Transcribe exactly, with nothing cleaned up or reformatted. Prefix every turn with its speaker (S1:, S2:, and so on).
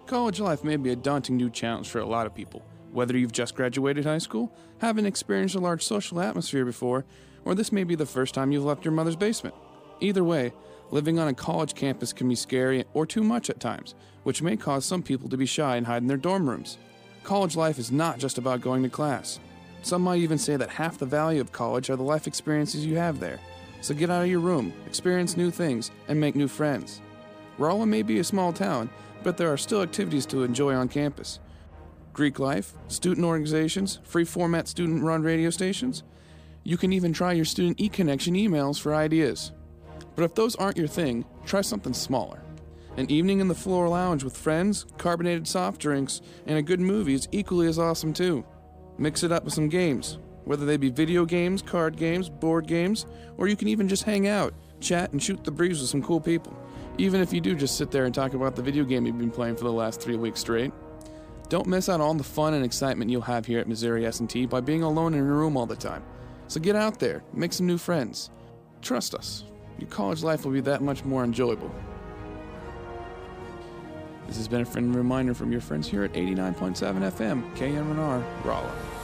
S1: College life may be a daunting new challenge for a lot of people, whether you've just graduated high school, haven't experienced a large social atmosphere before, or this may be the first time you've left your mother's basement. Either way, living on a college campus can be scary or too much at times, which may cause some people to be shy and hide in their dorm rooms. College life is not just about going to class. Some might even say that half the value of college are the life experiences you have there. So get out of your room, experience new things, and make new friends. Rolla may be a small town, but there are still activities to enjoy on campus. Greek life, student organizations, free-format student-run radio stations. You can even try your student e-connection emails for ideas. But if those aren't your thing, try something smaller. An evening in the floor lounge with friends, carbonated soft drinks, and a good movie is equally as awesome too. Mix it up with some games, whether they be video games, card games, board games, or you can even just hang out, chat, and shoot the breeze with some cool people, even if you do just sit there and talk about the video game you've been playing for the last three weeks straight. Don't miss out on the fun and excitement you'll have here at Missouri S and T by being alone in your room all the time. So get out there, make some new friends. Trust us, your college life will be that much more enjoyable. This has been a friendly reminder from your friends here at eighty-nine point seven F M, K M N R, Rolla.